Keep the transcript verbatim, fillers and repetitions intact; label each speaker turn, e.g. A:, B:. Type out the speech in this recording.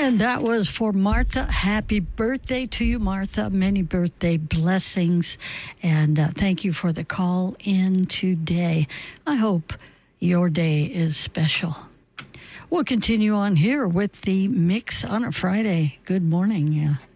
A: And that was for Martha. Happy birthday to you, Martha. Many birthday blessings. And uh, thank you for the call in today. I hope your day is special. We'll continue on here with the mix on a Friday. Good morning. Yeah.